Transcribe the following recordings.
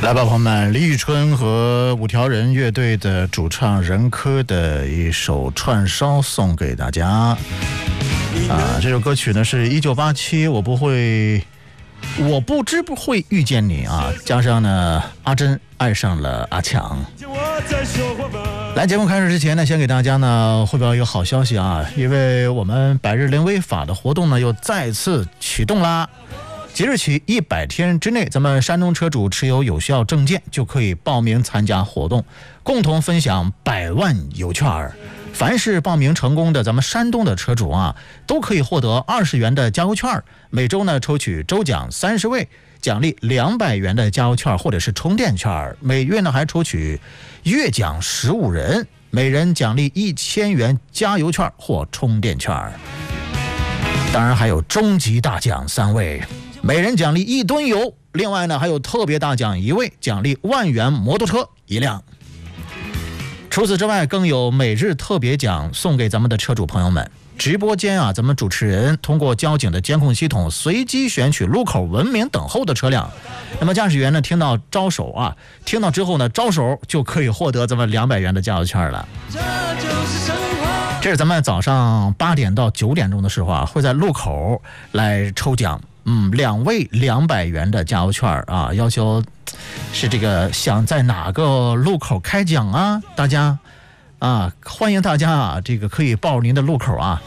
来吧，朋友们，李宇春和五条人乐队的主唱任科的一首串烧送给大家。这首歌曲呢是1987我不知不会遇见你啊，加上呢阿珍爱上了阿强。来，节目开始之前呢，先给大家呢汇报一个好消息啊，因为我们百日零违法的活动呢又再次启动啦。即日起100天之内，咱们山东车主持有有效证件就可以报名参加活动，共同分享100万邮券。凡是报名成功的咱们山东的车主啊，都可以获得20元的加油券，每周呢抽取周奖30位，奖励200元的加油券或者是充电券，每月呢还抽取月奖15人，每人奖励1000元加油券或充电券。当然还有终极大奖3位，每人奖励1吨油，另外呢还有特别大奖1位，奖励1万元摩托车1辆。除此之外，更有每日特别奖送给咱们的车主朋友们。直播间啊，咱们主持人通过交警的监控系统随机选取路口文明等候的车辆，那么驾驶员呢听到招手啊，听到之后呢招手就可以获得咱们200元的加油券了。这是咱们早上8点到9点钟的时候啊，会在路口来抽奖，2位200元的加油券啊，要求是这个想在哪个路口开奖啊，大家啊，欢迎大家啊，这个可以报您的路口啊。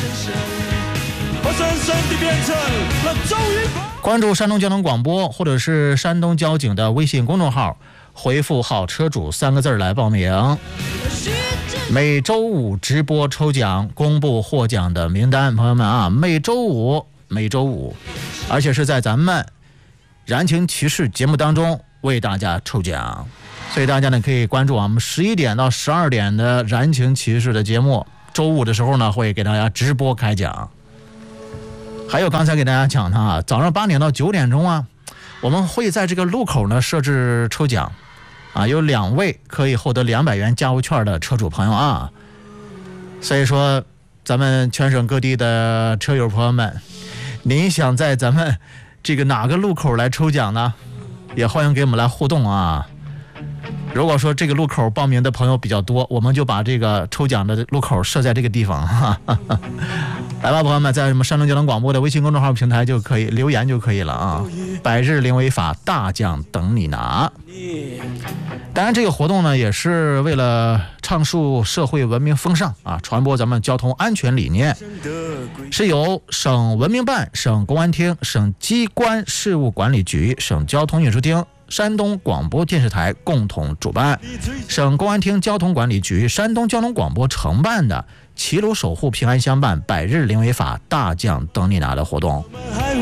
关注山东交通广播或者是山东交警的微信公众号，回复好车主3个字来报名。每周五直播抽奖，公布获奖的名单，朋友们啊，每周五，而且是在咱们燃情骑士节目当中为大家抽奖，所以大家呢可以关注我们11点到12点的燃情骑士的节目，周五的时候呢会给大家直播开奖。还有刚才给大家讲的啊，早上8点到9点钟啊，我们会在这个路口呢设置抽奖啊，有2位可以获得200元加油券的车主朋友啊，所以说咱们全省各地的车友朋友们，您想在咱们这个哪个路口来抽奖呢？也欢迎给我们来互动啊。如果说这个路口报名的朋友比较多，我们就把这个抽奖的路口设在这个地方来吧，朋友们，在什么山东交通广播的微信公众号平台就可以留言就可以了啊。百日零违法大奖等你拿。当然这个活动呢也是为了倡述社会文明风尚啊，传播咱们交通安全理念，是由省文明办、省公安厅、省机关事务管理局、省交通运输厅、山东广播电视台共同主办，省公安厅交通管理局、山东交通广播承办的齐鲁守护平安相伴百日零违法大奖等你拿的活动。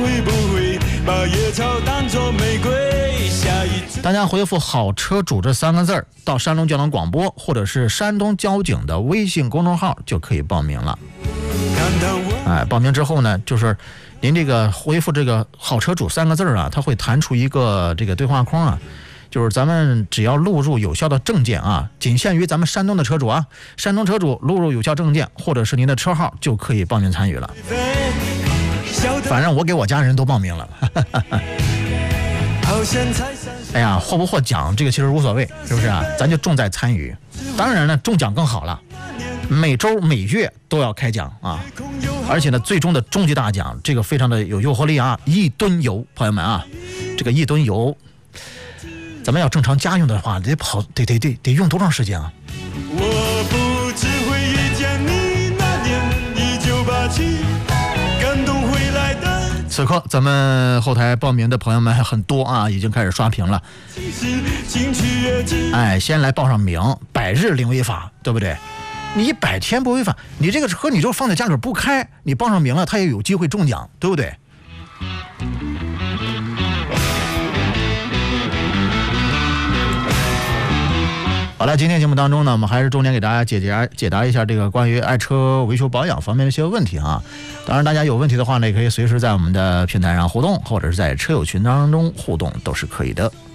大家回复好车主这3个字到山东交通广播或者是山东交警的微信公众号就可以报名了。报名之后呢，就是您这个回复这个好车主3个字啊，它会弹出一个这个对话框啊，就是咱们只要录入有效的证件啊，仅限于咱们山东的车主啊，山东车主录入有效证件或者是您的车号就可以报名参与了。反正我给我家人都报名了哎呀，获不获奖这个其实无所谓，是不是啊？咱就重在参与。当然呢，中奖更好了，每周每月都要开奖啊，而且呢，最终的终极大奖这个非常的有诱惑力啊，1吨油，朋友们啊，这个1吨油，咱们要正常家用的话，得用多长时间啊？我不只会遇见你，那年1987，感动回来的。此刻咱们后台报名的朋友们很多啊，已经开始刷屏了。先来报上名，百日零违法，对不对？你100天不违法，你这个车你就放在家里不开，你报上名了，他也有机会中奖，对不对？好了，今天节目当中呢，我们还是重点给大家解答一下这个关于爱车维修保养方面的一些问题啊。当然大家有问题的话呢，也可以随时在我们的平台上互动，或者是在车友群当中互动都是可以的。